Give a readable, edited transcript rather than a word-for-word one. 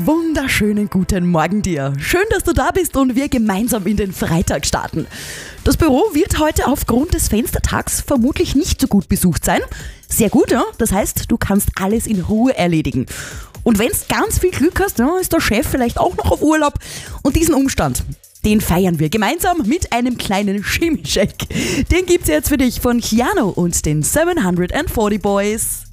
Wunderschönen guten Morgen dir. Schön, dass du da bist und wir gemeinsam in den Freitag starten. Das Büro wird heute aufgrund des Fenstertags vermutlich nicht so gut besucht sein. Sehr gut, ja? Das heißt, du kannst alles in Ruhe erledigen. Und wenn du ganz viel Glück hast, ja, ist der Chef vielleicht auch noch auf Urlaub. Und diesen Umstand, den feiern wir gemeinsam mit einem kleinen Chemie-Check. Den gibt's jetzt für dich von Keanu und den 740 Boys.